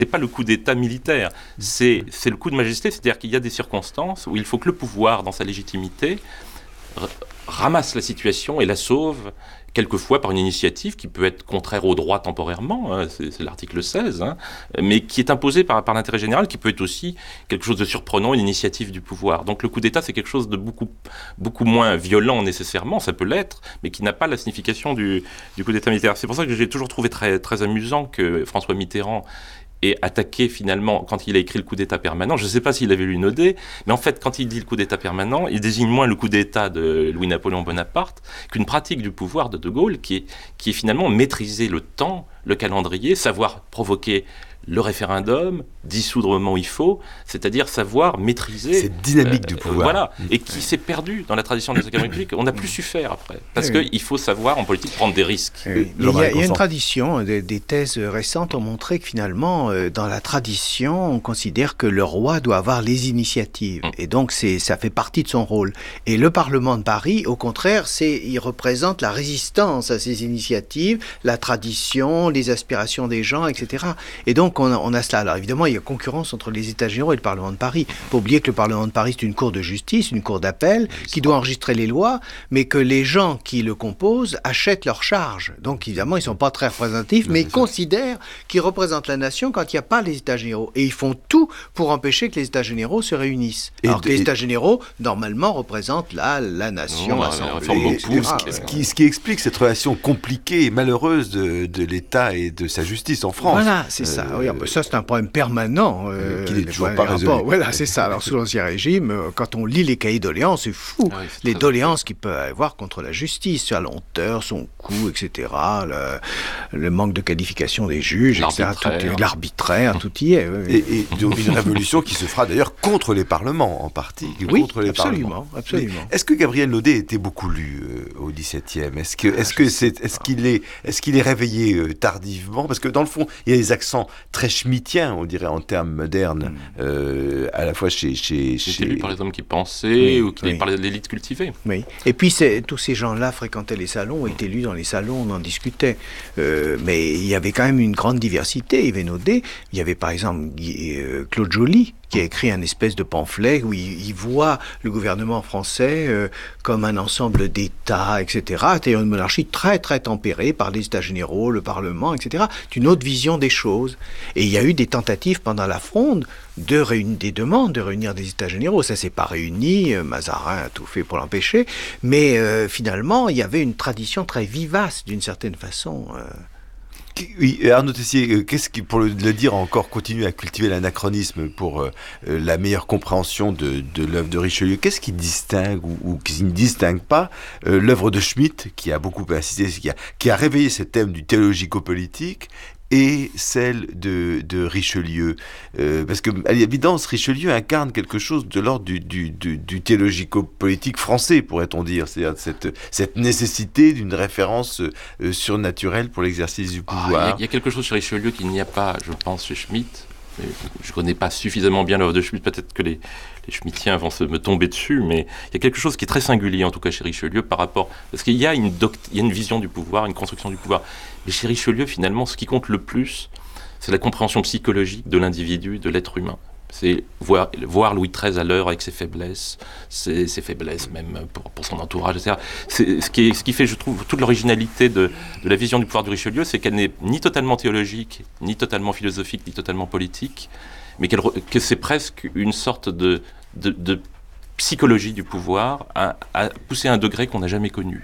c'est pas le coup d'État militaire, c'est le coup de majesté, c'est-à-dire qu'il y a des circonstances où il faut que le pouvoir, dans sa légitimité, ramasse la situation et la sauve, quelquefois par une initiative qui peut être contraire au droit temporairement, hein, c'est l'article 16, hein, mais qui est imposée par l'intérêt général, qui peut être aussi quelque chose de surprenant, une initiative du pouvoir. Donc le coup d'État, c'est quelque chose de beaucoup moins violent nécessairement, ça peut l'être, mais qui n'a pas la signification du coup d'État militaire. C'est pour ça que j'ai toujours trouvé très, très amusant que François Mitterrand et attaqué finalement, quand il a écrit le coup d'État permanent, je ne sais pas s'il avait lu Naudet, mais en fait, quand il dit le coup d'État permanent, il désigne moins le coup d'État de Louis-Napoléon Bonaparte qu'une pratique du pouvoir de De Gaulle qui est finalement maîtriser le temps, le calendrier, savoir provoquer le référendum, dissoudre au moment où il faut, c'est-à-dire savoir maîtriser... Cette dynamique du pouvoir. Voilà, et qui s'est perdue dans la tradition de la Ve République. On n'a plus su faire après, parce qu'il faut savoir en politique prendre des risques. Il y a une tradition, des thèses récentes ont montré que finalement, dans la tradition, on considère que le roi doit avoir les initiatives, et donc ça fait partie de son rôle. Et le Parlement de Paris, au contraire, il représente la résistance à ces initiatives, la tradition, les aspirations des gens, etc. Et donc, on a cela. Alors évidemment, il y a concurrence entre les États généraux et le Parlement de Paris. Il ne faut pas oublier que le Parlement de Paris, c'est une cour de justice, une cour d'appel, qui doit enregistrer les lois, mais que les gens qui le composent achètent leurs charges. Donc évidemment, ils ne sont pas très représentatifs, mais ils considèrent qu'ils représentent la nation quand il n'y a pas les États généraux. Et ils font tout pour empêcher que les États généraux se réunissent. Alors que les États généraux, normalement, représentent la nation, l'Assemblée, etc. Ce qui explique cette relation compliquée et malheureuse de l'État et de sa justice en France. Voilà, c'est ça. Oui, ça, c'est un problème permanent. Qui n'est toujours pas résolu. Voilà, c'est ça. Alors, sous l'Ancien Régime, quand on lit les cahiers doléances, c'est fou. Ah oui, les doléances qu'il peut avoir contre la justice, sa lenteur, son coût, etc., le manque de qualification des juges, l'arbitraire, tout y est. Oui. Et une révolution qui se fera d'ailleurs contre les parlements, en partie. Oui, contre les absolument. Mais est-ce que Gabriel Naudet était beaucoup lu au XVIIe ? Est-ce qu'il est réveillé tardivement ? Parce que dans le fond, il y a des accents très schmittiens, on dirait en termes modernes, à la fois chez... C'était lu par les hommes qui pensaient ou qui parlaient de l'élite cultivée. Oui. Et puis tous ces gens-là fréquentaient les salons, étaient lus dans les salons, on en discutait. Mais il y avait quand même une grande diversité. Il y avait Naudet, il y avait par exemple Claude Joly, qui a écrit un espèce de pamphlet où il voit le gouvernement français comme un ensemble d'États, etc. C'est une monarchie très, très tempérée par les États généraux, le Parlement, etc. C'est une autre vision des choses. Et il y a eu des tentatives pendant la Fronde des demandes de réunir des États généraux. Ça s'est pas réuni, Mazarin a tout fait pour l'empêcher, mais finalement, il y avait une tradition très vivace, d'une certaine façon. Oui, Arnaud Tessier, qu'est-ce qui, pour le dire encore, continue à cultiver l'anachronisme pour la meilleure compréhension de l'œuvre de Richelieu? Qu'est-ce qui distingue ou qui ne distingue pas l'œuvre de Schmitt, qui a beaucoup insisté, qui a réveillé ce thème du théologico-politique, et celle de Richelieu, parce que à l'évidence Richelieu incarne quelque chose de l'ordre du théologico-politique français, pourrait-on dire, c'est-à-dire cette nécessité d'une référence surnaturelle pour l'exercice du pouvoir. Il y a quelque chose chez Richelieu qu'il n'y a pas, je pense, chez Schmitt. Je ne connais pas suffisamment bien l'œuvre de Schmitt, peut-être que les Schmittiens vont me tomber dessus, mais il y a quelque chose qui est très singulier, en tout cas chez Richelieu, par rapport... Parce qu'il y a une vision du pouvoir, une construction du pouvoir. Mais chez Richelieu, finalement, ce qui compte le plus, c'est la compréhension psychologique de l'individu, de l'être humain. C'est voir Louis XIII à l'heure avec ses faiblesses même pour son entourage, etc. Ce qui fait, je trouve, toute l'originalité de la vision du pouvoir de Richelieu, c'est qu'elle n'est ni totalement théologique, ni totalement philosophique, ni totalement politique, mais que c'est presque une sorte de psychologie du pouvoir à pousser à un degré qu'on n'a jamais connu.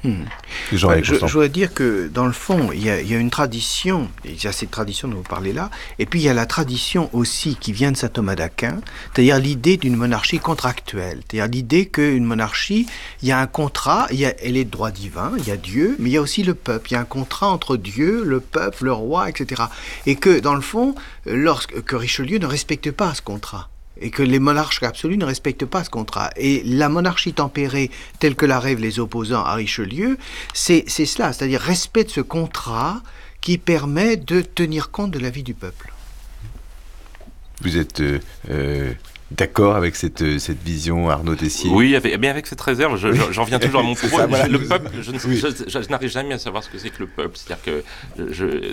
Je voudrais dire que dans le fond, il y a une tradition, il y a cette tradition dont vous parlez là, et puis il y a la tradition aussi qui vient de saint Thomas d'Aquin, c'est-à-dire l'idée d'une monarchie contractuelle, c'est-à-dire l'idée qu'une monarchie, il y a un contrat, elle est de droit divin, il y a Dieu, mais il y a aussi le peuple, il y a un contrat entre Dieu, le peuple, le roi, etc. Et que dans le fond, que Richelieu ne respecte pas ce contrat. Et que les monarques absolus ne respectent pas ce contrat. Et la monarchie tempérée, telle que la rêvent les opposants à Richelieu, c'est cela, c'est-à-dire respect de ce contrat qui permet de tenir compte de la vie du peuple. Vous êtes D'accord avec cette vision, Arnaud Tessier? Oui, avec cette réserve, j'en reviens toujours à mon propos. Ça, voilà. Le peuple, Oui. je n'arrive jamais à savoir ce que c'est que le peuple. C'est-à-dire que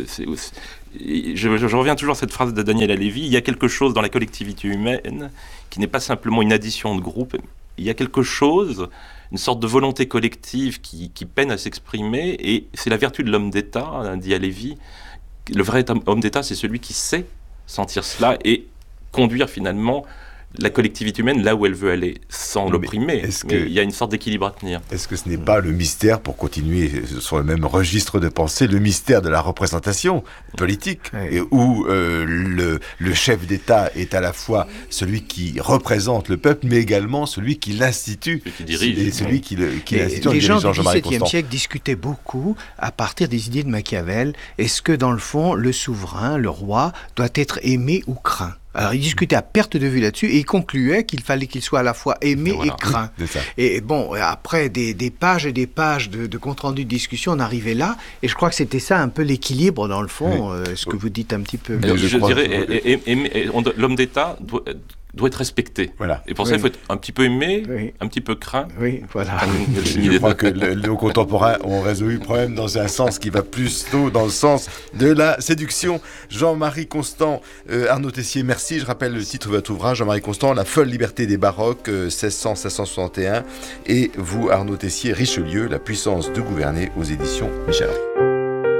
je reviens toujours à cette phrase de Daniel Halévy, il y a quelque chose dans la collectivité humaine qui n'est pas simplement une addition de groupes, il y a quelque chose, une sorte de volonté collective qui peine à s'exprimer, et c'est la vertu de l'homme d'État, hein, dit Halévy. Le vrai homme d'État, c'est celui qui sait sentir cela et conduire finalement la collectivité humaine là où elle veut aller, sans l'opprimer. Mais il y a une sorte d'équilibre à tenir. Est-ce que ce n'est pas le mystère, pour continuer sur le même registre de pensée, le mystère de la représentation politique, et où le chef d'État est à la fois celui qui représente le peuple, mais également celui qui l'institue, celui qui dirige, et celui qui l'institue. Les gens du XVIIe siècle discutaient beaucoup à partir des idées de Machiavel. Est-ce que dans le fond, le souverain, le roi, doit être aimé ou craint? Alors, il discutait à perte de vue là-dessus et il concluait qu'il fallait qu'il soit à la fois aimé et craint. Et bon, après des pages et des pages de compte-rendu de discussion, on arrivait là. Et je crois que c'était ça un peu l'équilibre, dans le fond, ce que vous dites un petit peu. Je dirais, l'homme d'État doit être respecté. Voilà. Et pour ça, il faut être un petit peu aimé, un petit peu craint. Oui, voilà. Je crois que nos contemporains ont résolu le problème dans un sens qui va plutôt dans le sens de la séduction. Jean-Marie Constant, Arnaud Tessier, merci. Je rappelle le titre de votre ouvrage, Jean-Marie Constant, La folle liberté des baroques, 1600-1661. Et vous, Arnaud Tessier, Richelieu, La puissance de gouverner, aux éditions Michel.